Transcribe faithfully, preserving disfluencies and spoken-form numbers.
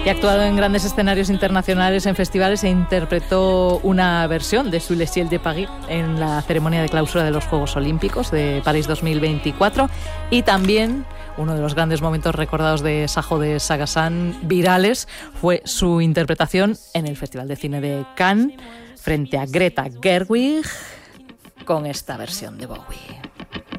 Y ha actuado en grandes escenarios internacionales, en festivales, e interpretó una versión de Sous le ciel de Paris en la ceremonia de clausura de los Juegos Olímpicos de París dos mil veinticuatro. Y también uno de los grandes momentos recordados de Sajo de Sagasan, virales, fue su interpretación en el Festival de Cine de Cannes frente a Greta Gerwig con esta versión de Bowie.